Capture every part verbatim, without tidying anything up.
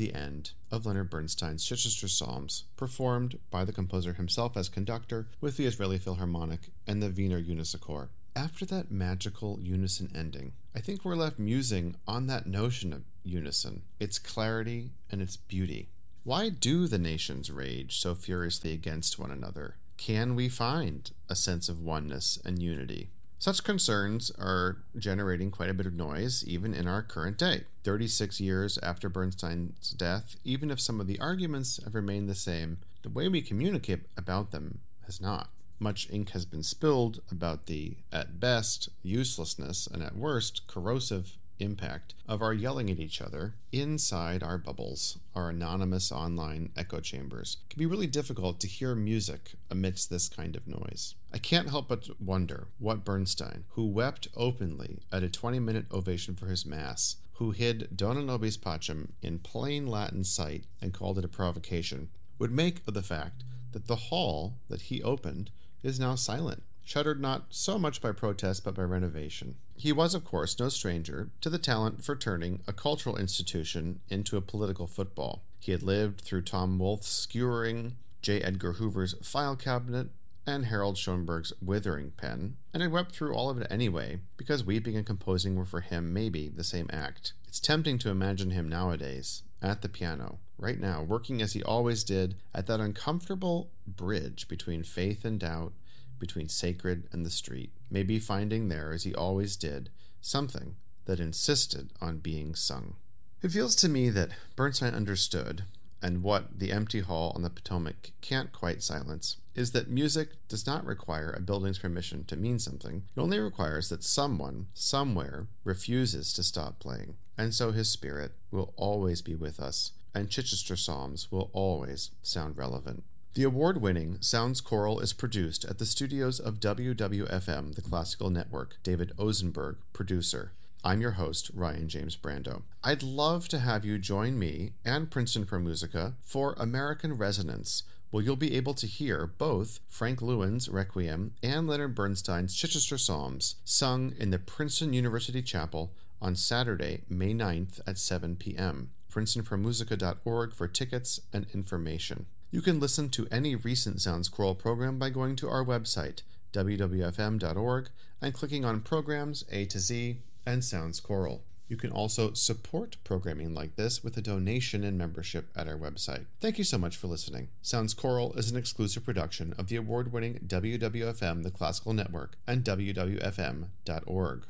the end of Leonard Bernstein's Chichester Psalms, performed by the composer himself as conductor with the Israeli Philharmonic and the Wiener Unisochor. After that magical unison ending, I think we're left musing on that notion of unison, its clarity and its beauty. Why do the nations rage so furiously against one another? Can we find a sense of oneness and unity? Such concerns are generating quite a bit of noise even in our current day. thirty-six years after Bernstein's death, even if some of the arguments have remained the same, the way we communicate about them has not. Much ink has been spilled about the, at best, uselessness and at worst, corrosive impact of our yelling at each other inside our bubbles, our anonymous online echo chambers. It can be really difficult to hear music amidst this kind of noise. I can't help but wonder what Bernstein, who wept openly at a twenty-minute ovation for his mass, who hid Dona nobis pacem in plain Latin sight and called it a provocation, would make of the fact that the hall that he opened is now silent, shuttered not so much by protest but by renovation. He was, of course, no stranger to the talent for turning a cultural institution into a political football. He had lived through Tom Wolfe's skewering, J. Edgar Hoover's file cabinet, and Harold Schoenberg's withering pen, and had wept through all of it anyway, because weeping and composing were for him maybe the same act. It's tempting to imagine him nowadays, at the piano, right now, working as he always did at that uncomfortable bridge between faith and doubt, between sacred and the street, maybe finding there, as he always did, something that insisted on being sung. It feels to me that Bernstein understood, and what the empty hall on the Potomac can't quite silence, is that music does not require a building's permission to mean something. It only requires that someone, somewhere, refuses to stop playing. And so his spirit will always be with us, and Chichester Psalms will always sound relevant. The award-winning Sounds Choral is produced at the studios of W W F M, the Classical Network. David Ozenberg, producer. I'm your host, Ryan James Brando. I'd love to have you join me and Princeton Pro Musica for American Resonance, where you'll be able to hear both Frank Lewin's Requiem and Leonard Bernstein's Chichester Psalms sung in the Princeton University Chapel on Saturday, May ninth at seven p.m. princeton pro musica dot org for tickets and information. You can listen to any recent Sounds Choral program by going to our website, w w f m dot org, and clicking on Programs A to Z and Sounds Choral. You can also support programming like this with a donation and membership at our website. Thank you so much for listening. Sounds Choral is an exclusive production of the award-winning W W F M, the Classical Network, and w w f m dot org.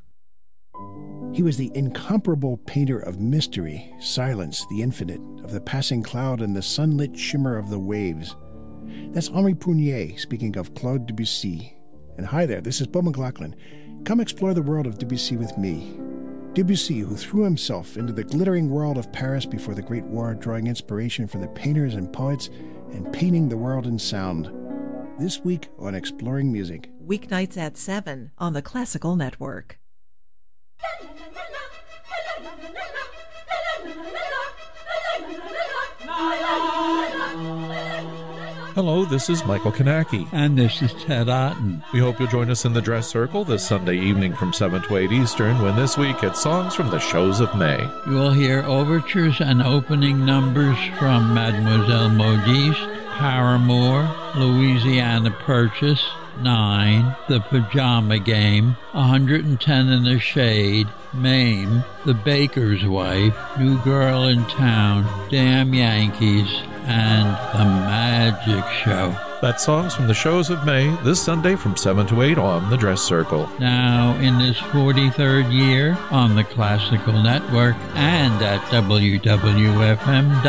He was the incomparable painter of mystery, silence, the infinite, of the passing cloud and the sunlit shimmer of the waves. That's Henri Prunier speaking of Claude Debussy. And hi there, this is Bo McLaughlin. Come explore the world of Debussy with me. Debussy, who threw himself into the glittering world of Paris before the Great War, drawing inspiration from the painters and poets and painting the world in sound. This week on Exploring Music. Weeknights at seven on the Classical Network. Hello, this is Michael Kanaki. And this is Ted Otten. We hope you'll join us in the Dress Circle this Sunday evening from seven to eight Eastern, when this week it's songs from the shows of May. You will hear overtures and opening numbers from Mademoiselle Modiste, Paramore, Louisiana Purchase, Nine, The Pajama Game, one hundred ten in the Shade, Mame, The Baker's Wife, New Girl in Town, Damn Yankees, and The Magic Show. That's songs from the shows of May, this Sunday from seven to eight on the Dress Circle. Now, in this forty-third year, on the Classical Network and at w w f m dot